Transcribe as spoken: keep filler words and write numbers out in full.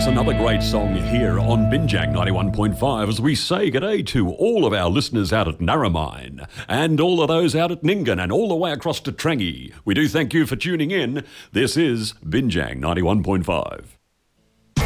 Yes, another great song here on Binjang ninety-one point five as we say g'day to all of our listeners out at Narromine and all of those out at Ningen and all the way across to Trangie. We do thank you for tuning in. This is Binjang ninety-one point five.